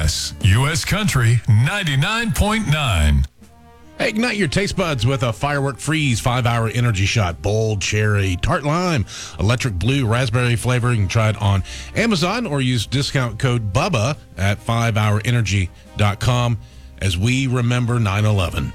KAUS, U.S. Country 99.9. Hey, ignite your taste buds with a Firework Freeze 5-hour energy shot. Bold cherry, tart lime, electric blue, raspberry flavor. You can try it on Amazon or use discount code BUBBA at 5hourenergy.com as we remember 9/11.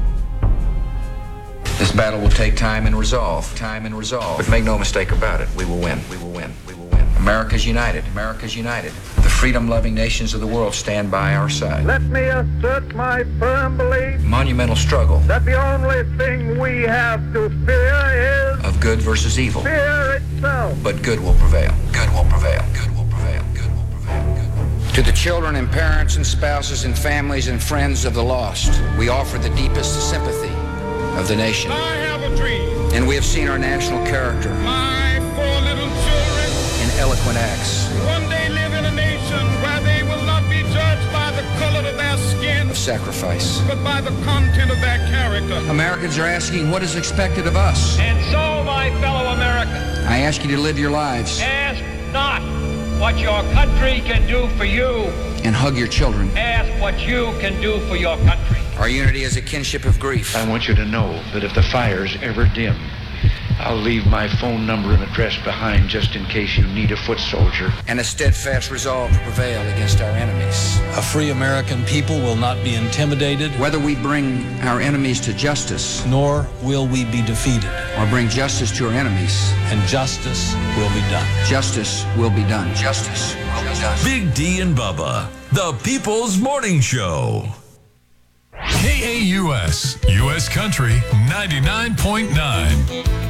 This battle will take time and resolve. Time and resolve. But make no mistake about it, we will win. We will win. We will win. America's united. America's united. The freedom-loving nations of the world stand by our side. Let me assert my firm belief Monumental struggle that the only thing we have to fear is of good versus evil. fear itself. But good will prevail. Good will prevail. Good will prevail. Good will prevail. Good will. To the children and parents and spouses and families and friends of the lost, we offer the deepest sympathy of the nation. I have a dream. And we have seen our national character My 4 little children in eloquent acts one day live in a nation where they will not be judged by the color of their skin, of sacrifice. but by the content of their character. Americans are asking what is expected of us. And so, my fellow Americans, I ask you to live your lives ask not what your country can do for you. and hug your children. Ask what you can do for your country. Our unity is a kinship of grief. I want you to know that if the fires ever dim, I'll leave my phone number and address behind just in case you need a foot soldier. And a steadfast resolve to prevail against our enemies. A free American people will not be intimidated, Whether we bring our enemies to justice nor will we be defeated, or bring justice to our enemies, and justice will be done. justice will be done. Justice will be done. Big D and Bubba, the People's Morning Show. KAUS, U.S. Country 99.9.